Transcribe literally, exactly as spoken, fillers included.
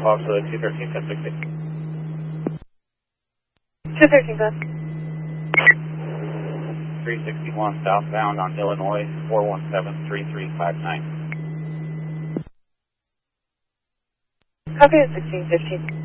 Fox uh, two thirteen, ten sixty. two thirteen, bus. three sixty-one southbound on Illinois, four one seven, three three five nine. Copy at sixteen fifteen.